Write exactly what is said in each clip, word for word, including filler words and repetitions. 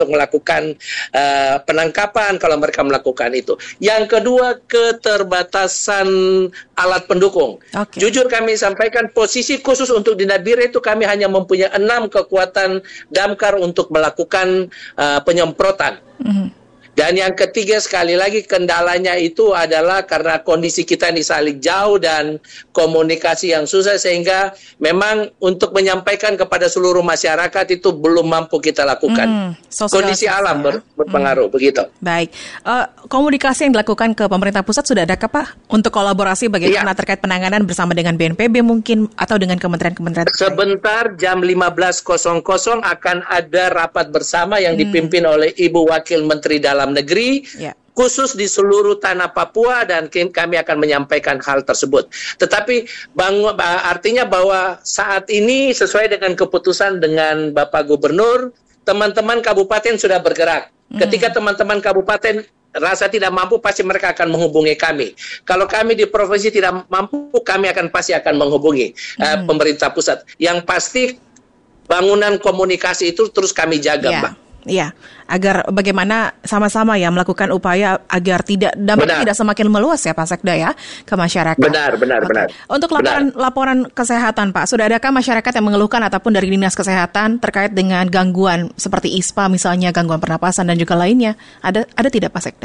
melakukan uh, penangkapan kalau mereka melakukan itu. Yang kedua, keterbatasan alat pendukung. Okay. Jujur kami sampaikan, posisi khusus untuk di Nabire itu kami hanya mempunyai enam kekuatan damkar untuk melakukan uh, penyemprotan. Mm-hmm. Dan yang ketiga, sekali lagi kendalanya itu adalah karena kondisi kita ini saling jauh dan komunikasi yang susah, sehingga memang untuk menyampaikan kepada seluruh masyarakat itu belum mampu kita lakukan. Hmm, kondisi alam ber, berpengaruh, hmm. begitu. Baik, uh, komunikasi yang dilakukan ke pemerintah pusat sudah ada Pak untuk kolaborasi bagaimana ya. terkait penanganan bersama dengan B N P B mungkin atau dengan kementerian-kementerian? Sebentar jam lima belas akan ada rapat bersama yang hmm. dipimpin oleh Ibu Wakil Menteri Dalam Negeri ya. khusus di seluruh tanah Papua, dan kami akan menyampaikan hal tersebut. Tetapi bang, artinya bahwa saat ini sesuai dengan keputusan dengan Bapak Gubernur, teman-teman kabupaten sudah bergerak. Hmm. Ketika teman-teman kabupaten rasa tidak mampu, pasti mereka akan menghubungi kami. Kalau kami di provinsi tidak mampu, kami akan pasti akan menghubungi hmm. uh, pemerintah pusat. Yang pasti bangunan komunikasi itu terus kami jaga, ya. Mbak. Iya, agar bagaimana sama-sama ya melakukan upaya agar tidak dampaknya tidak semakin meluas ya Pak Sekda ya ke masyarakat. Benar, benar, Oke. benar. Untuk laporan benar. laporan kesehatan Pak, sudah adakah masyarakat yang mengeluhkan ataupun dari Dinas Kesehatan terkait dengan gangguan seperti I S P A misalnya, gangguan pernapasan dan juga lainnya? Ada ada tidak Pak Sekda?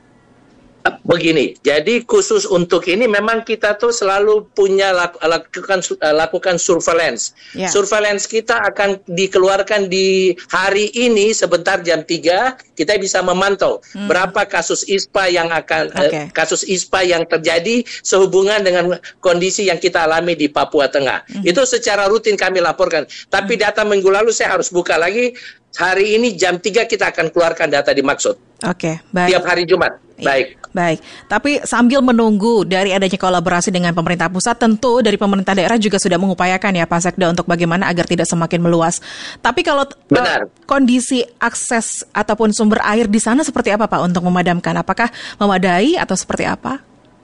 Begini, jadi khusus untuk ini memang kita tuh selalu punya lakukan lakukan surveillance. Yeah. Surveillance kita akan dikeluarkan di hari ini sebentar jam tiga, kita bisa memantau hmm. berapa kasus I S P A yang akan okay. eh, kasus I S P A yang terjadi sehubungan dengan kondisi yang kita alami di Papua Tengah. Hmm. Itu secara rutin kami laporkan. Tapi hmm. data minggu lalu saya harus buka lagi. Hari ini jam tiga kita akan keluarkan data dimaksud. Oke, baik. Tiap hari Jumat. Baik. Baik. Tapi sambil menunggu dari adanya kolaborasi dengan pemerintah pusat, tentu dari pemerintah daerah juga sudah mengupayakan ya Pak Sekda untuk bagaimana agar tidak semakin meluas. Tapi kalau uh, kondisi akses ataupun sumber air di sana seperti apa Pak untuk memadamkan? Apakah memadai atau seperti apa?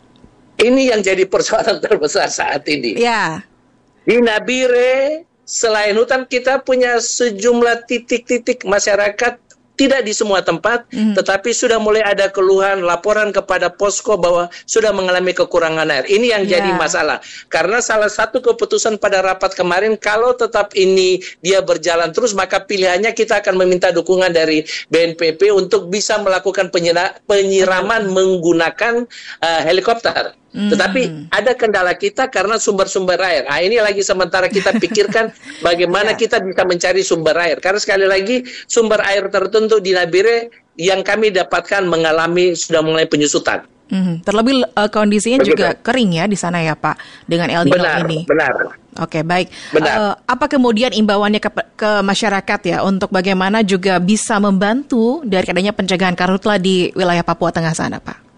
Ini yang jadi persoalan terbesar saat ini. Ya. Di Nabire, selain hutan, kita punya sejumlah titik-titik masyarakat, tidak di semua tempat, mm. tetapi sudah mulai ada keluhan, laporan kepada posko bahwa sudah mengalami kekurangan air. Ini yang yeah. jadi masalah. Karena salah satu keputusan pada rapat kemarin, kalau tetap ini dia berjalan terus, maka pilihannya kita akan meminta dukungan dari B N P B untuk bisa melakukan penyira- penyiraman mm. menggunakan uh, helikopter. Hmm. Tetapi ada kendala kita karena sumber-sumber air. Nah, ini lagi sementara kita pikirkan bagaimana yeah. kita bisa mencari sumber air. Karena sekali lagi sumber air tertentu di Nabire yang kami dapatkan mengalami sudah mulai penyusutan. Hmm. Terlebih uh, kondisinya Begitu. juga kering ya di sana ya Pak dengan El Nino benar, ini. Benar. Oke, baik. Uh, apa kemudian imbauannya ke, ke masyarakat ya untuk bagaimana juga bisa membantu dari adanya pencegahan karhutla di wilayah Papua Tengah sana, Pak?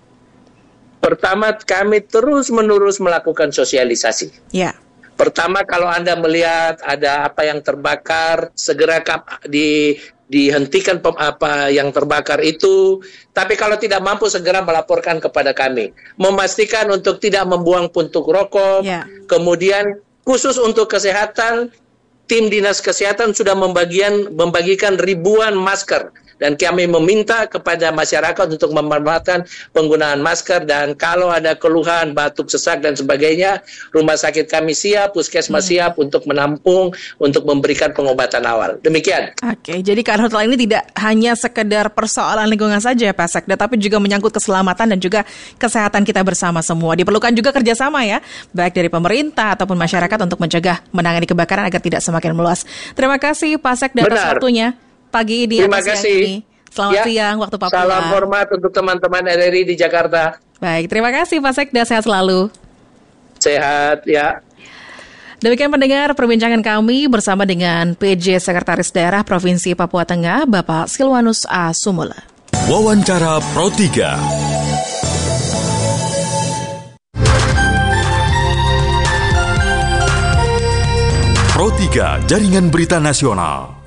Pertama, kami terus-menerus melakukan sosialisasi. Ya. Pertama, kalau Anda melihat ada apa yang terbakar, segera di, dihentikan apa yang terbakar itu. Tapi kalau tidak mampu, segera melaporkan kepada kami. Memastikan untuk tidak membuang puntung rokok. Ya. Kemudian, khusus untuk kesehatan, tim Dinas Kesehatan sudah membagian, membagikan ribuan masker. Dan kami meminta kepada masyarakat untuk memanfaatkan penggunaan masker, dan kalau ada keluhan, batuk, sesak, dan sebagainya, rumah sakit kami siap, puskesmas hmm. siap untuk menampung, untuk memberikan pengobatan awal. Demikian. Oke, jadi karhutla ini tidak hanya sekedar persoalan lingkungan saja Pak Sekda, tapi juga menyangkut keselamatan dan juga kesehatan kita bersama semua. Diperlukan juga kerjasama ya, baik dari pemerintah ataupun masyarakat untuk mencegah menangani kebakaran agar tidak semakin meluas. Terima kasih Pak Sekda atas waktunya pagi ini. Terima kasih. Ini. Selamat ya, siang waktu Papua. Salam hormat untuk teman-teman R R I di Jakarta. Baik, terima kasih Pak Sekda, sehat selalu. Sehat ya. Demikian pendengar perbincangan kami bersama dengan P J Sekretaris Daerah Provinsi Papua Tengah, Bapak Silwanus A. Sumula. Wawancara Pro tiga. Pro tiga, Jaringan Berita Nasional.